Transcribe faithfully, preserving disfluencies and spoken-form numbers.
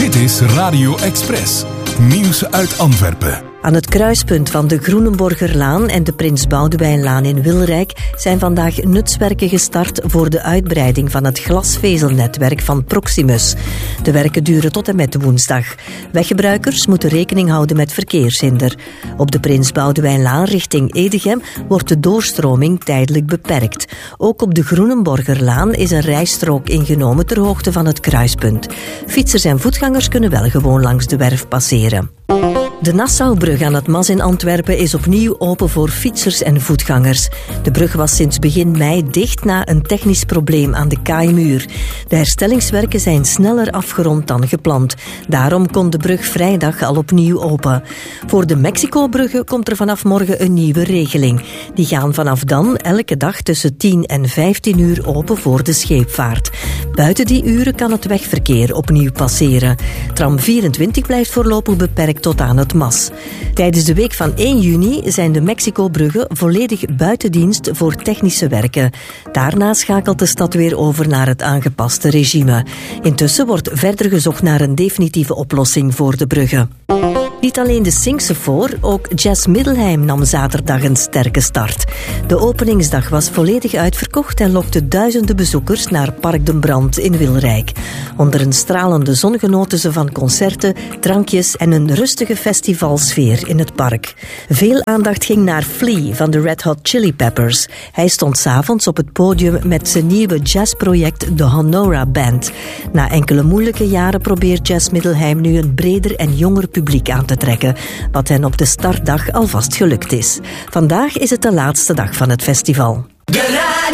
Dit is Radio Express. Nieuws uit Antwerpen. Aan het kruispunt van de Groenenborgerlaan en de Prins Boudewijnlaan in Wilrijk zijn vandaag nutswerken gestart voor de uitbreiding van het glasvezelnetwerk van Proximus. De werken duren tot en met woensdag. Weggebruikers moeten rekening houden met verkeershinder. Op de Prins Boudewijnlaan richting Edegem wordt de doorstroming tijdelijk beperkt. Ook op de Groenenborgerlaan is een rijstrook ingenomen ter hoogte van het kruispunt. Fietsers en voetgangers kunnen wel gewoon langs de werf passeren. De Nassaubrug aan het Mas in Antwerpen is opnieuw open voor fietsers en voetgangers. De brug was sinds begin mei dicht na een technisch probleem aan de kaaimuur. De herstellingswerken zijn sneller afgerond dan gepland. Daarom kon de brug vrijdag al opnieuw open. Voor de Mexico-bruggen komt er vanaf morgen een nieuwe regeling. Die gaan vanaf dan elke dag tussen tien en vijftien uur open voor de scheepvaart. Buiten die uren kan het wegverkeer opnieuw passeren. Tram vierentwintig blijft voorlopig beperkt tot aan het Mas. Tijdens de week van één juni zijn de Mexico-bruggen volledig buiten dienst voor technische werken. Daarna schakelt de stad weer over naar het aangepaste regime. Intussen wordt verder gezocht naar een definitieve oplossing voor de bruggen. Niet alleen de Sinkse voor, ook Jazz Middelheim nam zaterdag een sterke start. De openingsdag was volledig uitverkocht en lokte duizenden bezoekers naar Park den Brand in Wilrijk. Onder een stralende zon genoten ze van concerten, drankjes en een rustige festivalsfeer in het park. Veel aandacht ging naar Flea van de Red Hot Chili Peppers. Hij stond 's avonds op het podium met zijn nieuwe jazzproject de Honora Band. Na enkele moeilijke jaren probeert Jazz Middelheim nu een breder en jonger publiek aan te trekken, wat hen op de startdag alvast gelukt is. Vandaag is het de laatste dag van het festival.